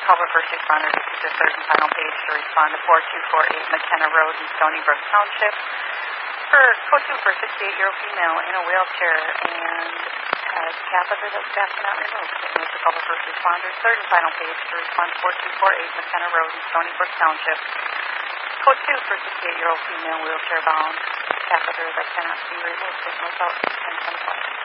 call for first responders. This is your third and final page to respond to 4248 McKenna Road in Stony Brook Township. For code 2 for a 68-year-old female in a wheelchair and has catheter that staff cannot remove. This is call for first responders. Third and final page to respond to 4248 McKenna Road in Stony Brook Township. Code 2 for 68-year-old female wheelchair bound. Catheter that cannot be removed. Without 10 10